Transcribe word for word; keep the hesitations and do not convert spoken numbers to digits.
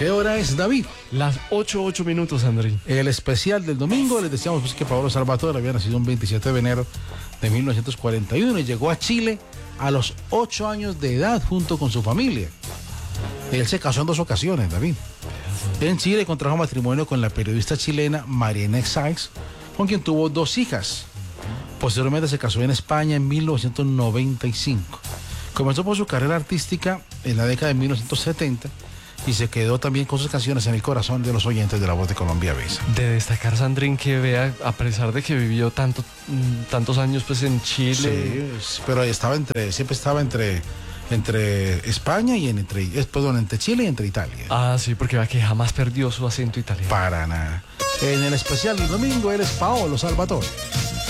¿Qué hora es, David? Las ocho, ocho minutos, André. El especial del domingo, les decíamos pues, que Pablo Salvatore había nacido un veintisiete de enero de mil novecientos cuarenta y uno y llegó a Chile a los ocho años de edad junto con su familia. Él se casó en dos ocasiones, David. En Chile contrajo matrimonio con la periodista chilena Marianne Sykes, con quien tuvo dos hijas. Posteriormente se casó en España en mil novecientos noventa y cinco. Comenzó por su carrera artística en la década de mil novecientos setenta y se quedó también con sus canciones en el corazón de los oyentes de La Voz de Colombia Besa. De destacar, Sandrín, que vea, a pesar de que vivió tanto, tantos años pues en Chile. Sí, pero estaba entre, siempre estaba entre, entre España y en, entre, perdón, entre Chile y entre Italia. Ah, sí, porque vea que jamás perdió su acento italiano. Para nada. En el especial del domingo, él es Paolo Salvatore.